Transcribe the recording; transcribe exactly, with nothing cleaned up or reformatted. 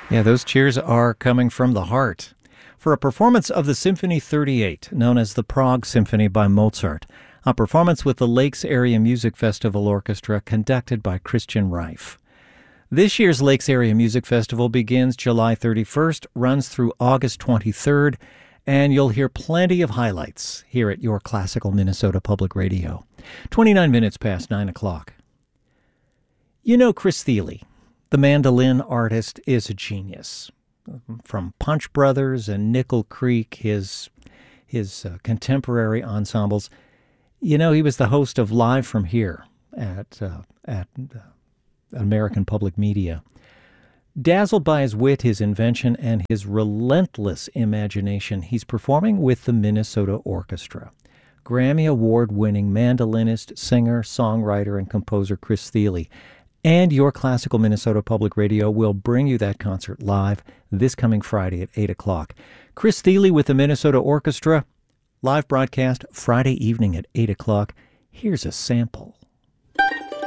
Yeah, those cheers are coming from the heart. For a performance of the Symphony thirty-eight, known as the Prague Symphony by Mozart, a performance with the Lakes Area Music Festival Orchestra conducted by Christian Reif. This year's Lakes Area Music Festival begins July thirty-first, runs through August twenty-third, and you'll hear plenty of highlights here at your Classical Minnesota Public Radio. twenty-nine minutes past nine o'clock. You know Chris Thile, the mandolin artist, is a genius. From Punch Brothers and Nickel Creek, his his uh, contemporary ensembles. You know, he was the host of Live from Here at uh, at uh, American Public Media. Dazzled by his wit, his invention, and his relentless imagination, he's performing with the Minnesota Orchestra. Grammy Award-winning mandolinist, singer, songwriter, and composer Chris Thile. And your Classical Minnesota Public Radio will bring you that concert live this coming Friday at eight o'clock. Chris Thile with the Minnesota Orchestra, live broadcast Friday evening at eight o'clock. Here's a sample.